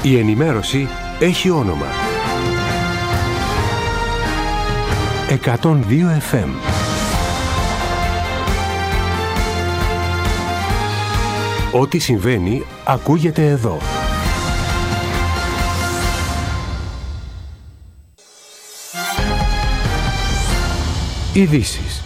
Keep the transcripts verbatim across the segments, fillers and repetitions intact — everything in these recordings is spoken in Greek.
Η ενημέρωση έχει όνομα. εκατόν δύο εφ εμ. Ό,τι συμβαίνει ακούγεται εδώ. Ειδήσεις.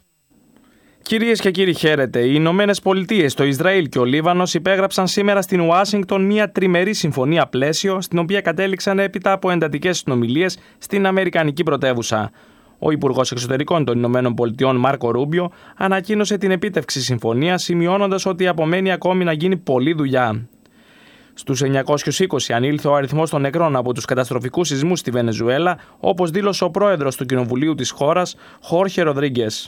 Κυρίες και κύριοι, χαίρετε. Οι Ηνωμένες Πολιτείες, το Ισραήλ και ο Λίβανος υπέγραψαν σήμερα στην Ουάσιγκτον μια τριμερή συμφωνία πλαίσιο, στην οποία κατέληξαν έπειτα από εντατικές συνομιλίες στην αμερικανική πρωτεύουσα. Ο Υπουργός Εξωτερικών των Ηνωμένων Πολιτειών, Μάρκο Ρούμπιο, ανακοίνωσε την επίτευξη συμφωνίας, σημειώνοντας ότι απομένει ακόμη να γίνει πολλή δουλειά. Στους εννιακόσιους είκοσι ανήλθε ο αριθμός των νεκρών από τους καταστροφικούς σεισμούς στη Βενεζουέλα, όπως δήλωσε ο πρόεδρος του Κοινοβουλίου της χώρας, Χόρχε Ροδρίγκες.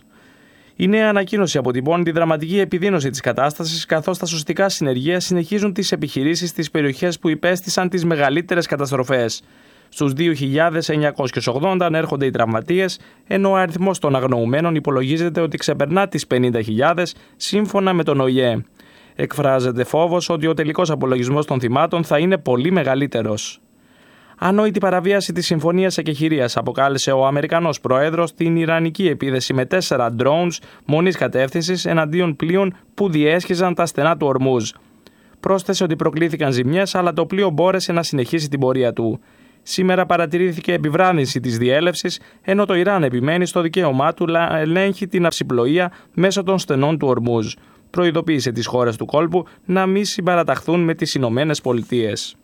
Η νέα ανακοίνωση αποτυπώνει τη δραματική επιδείνωση της κατάστασης, καθώς τα σωστικά συνεργεία συνεχίζουν τις επιχειρήσεις στις περιοχές που υπέστησαν τις μεγαλύτερες καταστροφές. Στους δύο χιλιάδες εννιακόσιους ογδόντα ανέρχονται οι τραυματίες, ενώ ο αριθμός των αγνοουμένων υπολογίζεται ότι ξεπερνά τις πενήντα χιλιάδες, σύμφωνα με τον Ο Η Ε. Εκφράζεται φόβος ότι ο τελικός απολογισμός των θυμάτων θα είναι πολύ μεγαλύτερος. Ανόητη παραβίαση της συμφωνίας εκεχηρίας αποκάλεσε ο Αμερικανός Πρόεδρος την Ιρανική επίθεση με τέσσερα drones μονής κατεύθυνσης εναντίον πλοίων που διέσχιζαν τα στενά του Ορμούζ. Πρόσθεσε ότι προκλήθηκαν ζημιές, αλλά το πλοίο μπόρεσε να συνεχίσει την πορεία του. Σήμερα παρατηρήθηκε επιβράδυνση της διέλευσης, ενώ το Ιράν επιμένει στο δικαίωμά του να ελέγχει την αυσιπλοεία μέσω των στενών του Ορμούζ. Προειδοποίησε τις χώρες του κόλπου να μην συμπαραταχθούν με τις Ηνωμένες Πολιτείες.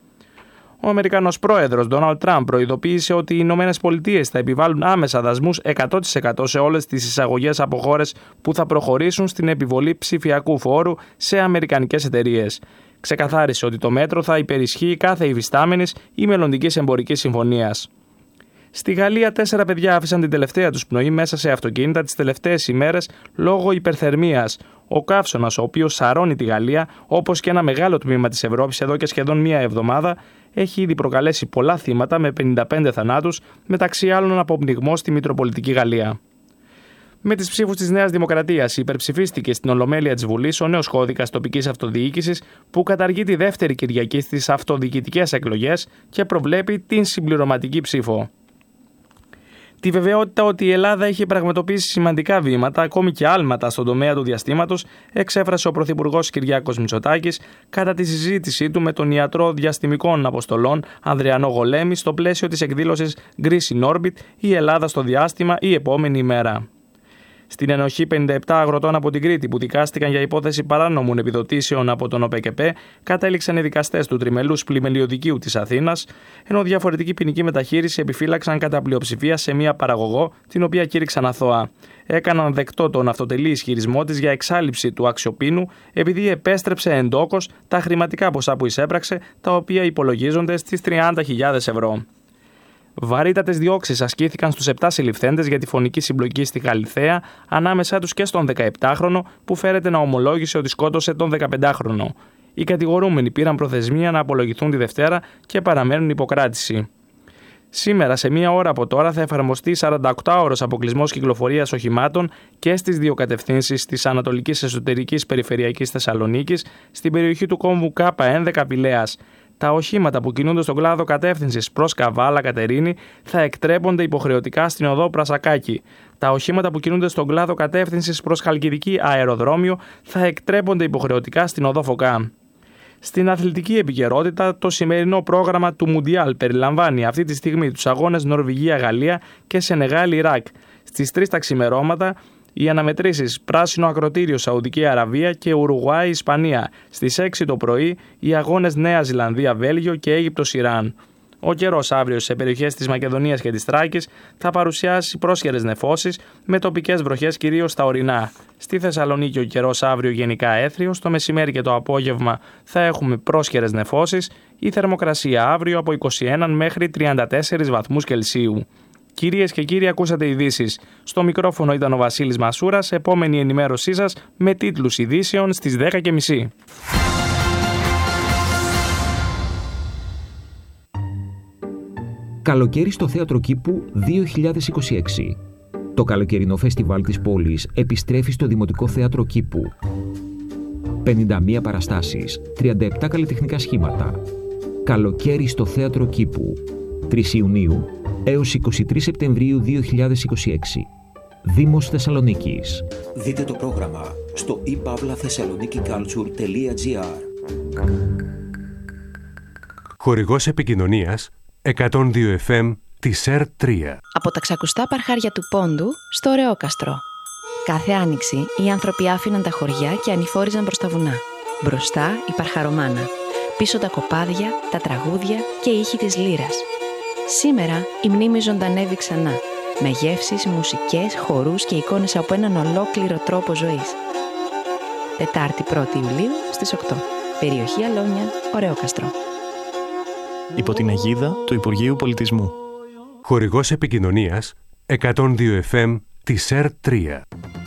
Ο Αμερικανός Πρόεδρος Ντόναλντ Τραμπ προειδοποίησε ότι οι Ηνωμένες Πολιτείες θα επιβάλλουν άμεσα δασμούς εκατό τοις εκατό σε όλες τις εισαγωγές από χώρες που θα προχωρήσουν στην επιβολή ψηφιακού φόρου σε αμερικανικές εταιρείες. Ξεκαθάρισε ότι το μέτρο θα υπερισχύει κάθε υφιστάμενης ή μελλοντικής εμπορικής συμφωνίας. Στη Γαλλία, τέσσερα παιδιά άφησαν την τελευταία τους πνοή μέσα σε αυτοκίνητα τις τελευταίες ημέρες λόγω υπερθερμίας. Ο καύσωνας, ο οποίος σαρώνει τη Γαλλία, όπως και ένα μεγάλο τμήμα της Ευρώπης εδώ και σχεδόν μία εβδομάδα, έχει ήδη προκαλέσει πολλά θύματα με πενήντα πέντε θανάτους, μεταξύ άλλων από πνιγμό στη Μητροπολιτική Γαλλία. Με τις ψήφους της Νέας Δημοκρατίας υπερψηφίστηκε στην Ολομέλεια της Βουλής ο νέος κώδικας τοπικής αυτοδιοίκησης, που καταργεί τη δεύτερη Κυριακή στις αυτοδιοικητικές εκλογές και προβλέπει την συμπληρωματική ψήφο. Τη βεβαιότητα ότι η Ελλάδα έχει πραγματοποιήσει σημαντικά βήματα, ακόμη και άλματα στον τομέα του διαστήματος, εξέφρασε ο Πρωθυπουργός Κυριάκος Μητσοτάκης κατά τη συζήτησή του με τον ιατρό διαστημικών αποστολών Ανδριανό Γολέμη στο πλαίσιο της εκδήλωσης Greece in Orbit, η Ελλάδα στο διάστημα, η επόμενη ημέρα. Στην ενοχή πενήντα επτά αγροτών από την Κρήτη που δικάστηκαν για υπόθεση παράνομων επιδοτήσεων από τον ΟΠΕΚΕΠΕ, κατέληξαν οι δικαστές του τριμελούς πλημελιωδικείου της Αθήνας, ενώ διαφορετική ποινική μεταχείριση επιφύλαξαν κατά πλειοψηφία σε μία παραγωγό, την οποία κήρυξαν αθώα. Έκαναν δεκτό τον αυτοτελή ισχυρισμό της για εξάλειψη του αξιοπίνου, επειδή επέστρεψε εντόκως τα χρηματικά ποσά που εισέπραξε, τα οποία υπολογίζονται στις τριάντα χιλιάδες ευρώ. Βαρύτατες διώξεις ασκήθηκαν στους επτά συλληφθέντες για τη φωνική συμπλοκή στη Γαλιθέα, ανάμεσά τους και στον δεκαεπτάχρονο που φέρεται να ομολόγησε ότι σκότωσε τον δεκαπεντάχρονο. Οι κατηγορούμενοι πήραν προθεσμία να απολογηθούν τη Δευτέρα και παραμένουν υποκράτηση. Σήμερα, σε μία ώρα από τώρα, θα εφαρμοστεί σαρανταοκτάωρος αποκλεισμός κυκλοφορίας οχημάτων και στις δύο κατευθύνσεις της Ανατολικής Εσωτερικής Περιφερειακής Θεσσαλονίκης, στην περιοχή του κόμβου Κ έντεκα Πηλαίας. Τα οχήματα που κινούνται στον κλάδο κατεύθυνσης προς Καβάλα Κατερίνη θα εκτρέπονται υποχρεωτικά στην οδό Πρασακάκη. Τα οχήματα που κινούνται στον κλάδο κατεύθυνσης προς Χαλκιδική Αεροδρόμιο θα εκτρέπονται υποχρεωτικά στην οδό Φωκά. Στην αθλητική επικαιρότητα, το σημερινό πρόγραμμα του Μουντιάλ περιλαμβάνει αυτή τη στιγμή τους αγώνες Νορβηγία-Γαλλία και Σενεγάλη-Ιράκ. Στις τρεις τα ξημερώματα, οι αναμετρήσεις Πράσινο Ακροτήριο Σαουδική Αραβία και Ουρουγουάη-Ισπανία. Στις έξι το πρωί οι αγώνες Νέα Ζηλανδία-Βέλγιο και Αίγυπτος-Ιράν. Ο καιρός αύριο σε περιοχές της Μακεδονίας και της Θράκης θα παρουσιάσει πρόσχερες νεφώσεις με τοπικές βροχές κυρίως στα ορεινά. Στη Θεσσαλονίκη ο καιρός αύριο γενικά έθριος, το μεσημέρι και το απόγευμα θα έχουμε πρόσχερες νεφώσεις. Η θερμοκρασία αύριο από είκοσι ένα μέχρι τριάντα τέσσερις βαθμούς Κελσίου. Κυρίες και κύριοι, ακούσατε ειδήσεις. Στο μικρόφωνο ήταν ο Βασίλης Μασούρας. Επόμενη ενημέρωσή σας με τίτλους ειδήσεων στις δέκα και μισή. Καλοκαίρι στο Θέατρο Κήπου δύο χιλιάδες είκοσι έξι. Το καλοκαιρινό φεστιβάλ της πόλης επιστρέφει στο Δημοτικό Θέατρο Κήπου. πενήντα μία παραστάσεις, τριάντα επτά καλλιτεχνικά σχήματα. Καλοκαίρι στο Θέατρο Κήπου, τρεις Ιουνίου έως εικοστή τρίτη Σεπτεμβρίου δύο χιλιάδες είκοσι έξι. Δήμος Θεσσαλονίκης. Δείτε το πρόγραμμα στο i pavla thessaloniki culture τελεία gr. Χορηγός επικοινωνίας εκατόν δύο εφ εμ της ΕΡ τρία. Από τα ξακουστά παρχάρια του Πόντου στο Ρεόκαστρο. Κάθε άνοιξη οι άνθρωποι άφηναν τα χωριά και ανηφόριζαν προς τα βουνά. Μπροστά η Παρχαρομάνα. Πίσω τα κοπάδια, τα τραγούδια και οι ήχοι της λύρας. Σήμερα η μνήμη ζωντανεύει ξανά. Με γεύσεις, μουσικές, χορούς και εικόνες από έναν ολόκληρο τρόπο ζωής. Τετάρτη πρώτη Ιουλίου στις οκτώ. Περιοχή Αλόνια, Ρεόκαστρο. Υπό την αιγίδα του Υπουργείου Πολιτισμού. Χορηγός επικοινωνίας εκατόν δύο εφ εμ της ΕΡ τρία.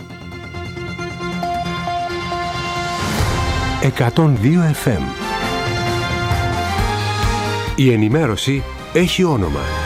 εκατόν δύο εφ εμ. Η ενημέρωση έχει όνομα.